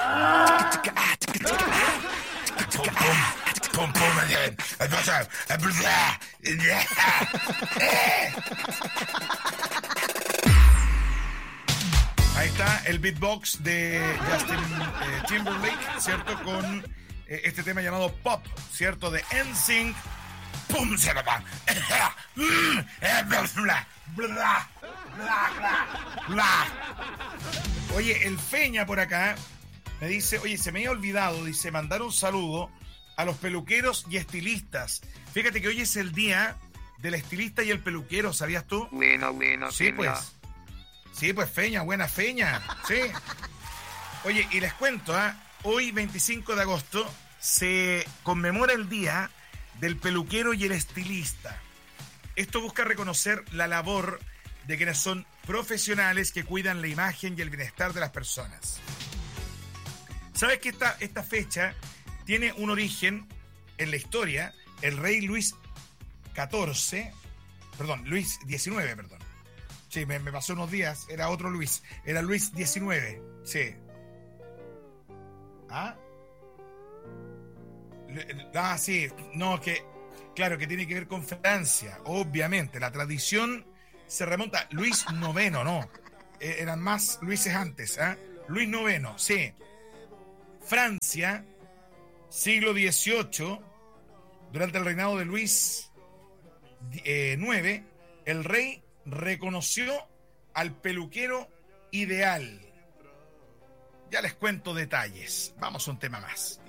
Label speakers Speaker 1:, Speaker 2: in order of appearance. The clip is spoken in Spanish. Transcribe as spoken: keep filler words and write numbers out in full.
Speaker 1: Pum, pum, pum. Ahí está el beatbox de Justin eh, Timberlake, ¿cierto? Con eh, este tema llamado Pop, ¿cierto? De N Sync. ¡Pum! Se va. Oye, el Feña por acá me dice, oye, se me había olvidado, dice, mandar un saludo a los peluqueros y estilistas. Fíjate que hoy es el día del estilista y el peluquero, ¿sabías tú?
Speaker 2: Bueno, bueno,
Speaker 1: sí,
Speaker 2: Feña.
Speaker 1: pues. Sí, pues Feña, buena Feña. Sí. Oye, y les cuento, ¿eh? Hoy, veinticinco de agosto, se conmemora el día del peluquero y el estilista. Esto busca reconocer la labor de quienes son profesionales que cuidan la imagen y el bienestar de las personas. ¿Sabes que esta, esta fecha tiene un origen en la historia? El rey Luis catorce, perdón, Luis diecinueve, perdón. Sí, me, me pasó unos días, era otro Luis, era Luis diecinueve, sí. ¿Ah? Ah, sí, no, que, claro, que tiene que ver con Francia, obviamente, la tradición se remonta, Luis noveno, no, eh, eran más Luises antes, ¿eh? Luis noveno, sí. Francia, siglo dieciocho, durante el reinado de Luis eh, nueve, el rey reconoció al peluquero ideal. Ya les cuento detalles. Vamos a un tema más.